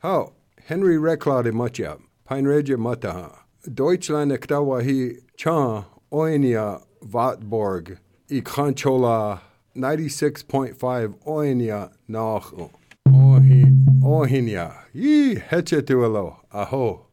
How? Henry Recklade Matja, Peinreja Mataha. Deutschland Ektawahi Cha Oinia Vatborg, Ikhanchola 96.5 Oinia Nach Ohinia. Ye Hechetuelo, Aho.